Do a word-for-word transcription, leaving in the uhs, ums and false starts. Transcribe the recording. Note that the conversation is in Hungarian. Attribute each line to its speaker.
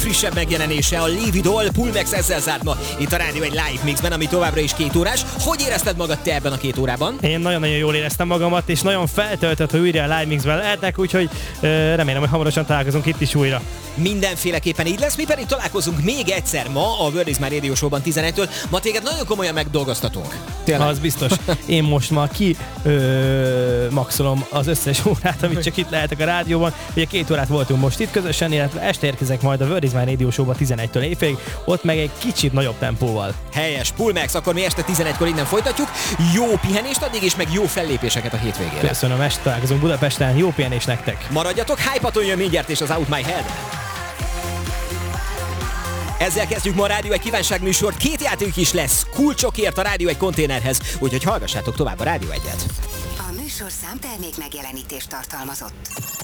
Speaker 1: frissebb megjelenése, a Lividol Pulmex ezzel zárt ma itt a Rádió egy Live Mixben, ami továbbra is két órás. Hogy érezted magad te ebben a két órában?
Speaker 2: Én nagyon-nagyon jól éreztem magamat, és nagyon feltöltött, hogy újra a Live Mixben lehetnek, úgyhogy uh, remélem, hogy hamarosan találkozunk itt is újra.
Speaker 1: Mindenféleképpen így lesz, mi pedig találkozunk még egyszer ma a World is My Radio Show-ban tizenegytől. Ma téged nagyon komolyan megdolgoztatunk.
Speaker 2: Tényleg? Az biztos. Én most ma ki ö, maxolom az összes órát, amit csak itt lehetek a rádióban. Ugye két órát voltunk most itt közösen, illetve este érkezek majd a World is My Radio Show-ba tizenegytől éjfélig, ott meg egy kicsit nagyobb tempóval.
Speaker 1: Helyes, Pulmex, akkor mi este tizenegykor innen folytatjuk. Jó pihenést addig, és meg jó fellépéseket a hétvégére.
Speaker 2: Köszönöm, este találkozunk Budapesten, jó pihenést nektek.
Speaker 1: Maradjatok, Hype-aton jön mindjárt, és az Out My Head. Ezzel kezdjük ma a Rádió egy kívánságműsort, két játék is lesz, kulcsokért a Rádió egy konténerhez, úgyhogy hallgassátok tovább a Rádió egyet.
Speaker 3: A műsorszám termék megjelenítést tartalmazott.